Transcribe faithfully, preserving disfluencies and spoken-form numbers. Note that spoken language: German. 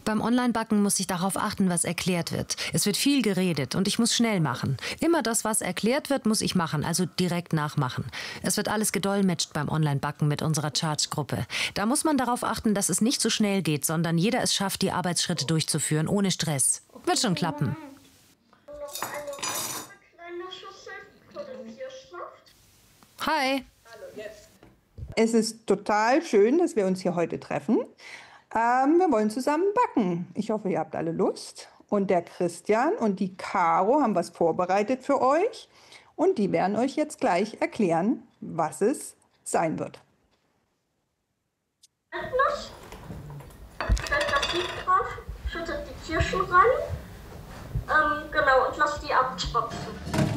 Beim Online-Backen muss ich darauf achten, was erklärt wird. Es wird viel geredet und ich muss schnell machen. Immer das, was erklärt wird, muss ich machen, also direkt nachmachen. Es wird alles gedolmetscht beim Online-Backen mit unserer Charge-Gruppe. Da muss man darauf achten, dass es nicht so schnell geht, sondern jeder es schafft, die Arbeitsschritte durchzuführen, ohne Stress. Wird schon klappen. Hi. Es ist total schön, dass wir uns hier heute treffen. Ähm, wir wollen zusammen backen. Ich hoffe, ihr habt alle Lust. Und der Christian und die Caro haben was vorbereitet für euch. Und die werden euch jetzt gleich erklären, was es sein wird. Erdnuss, stellt das Sieb drauf, schüttet die Kirschen rein, ähm, genau, und lasst die abtropfen.